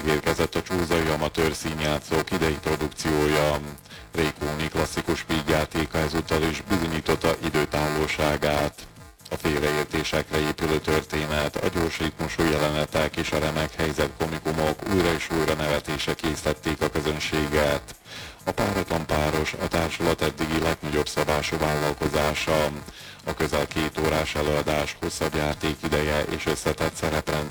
megérkezett a Csúzai Amatőr Színjátszók idei produkciója. Rékóni klasszikus vígjátéka ezúttal is bizonyította időtállóságát. A félreértésekre épülő történet, a gyors ritmusú jelenetek és a remek helyzetkomikumok újra és újra nevetése késztették a közönséget. A Páratlan páros a társulat eddigi legnagyobb szabású vállalkozása. A közel 2 órás előadás hosszabb játékideje és összetett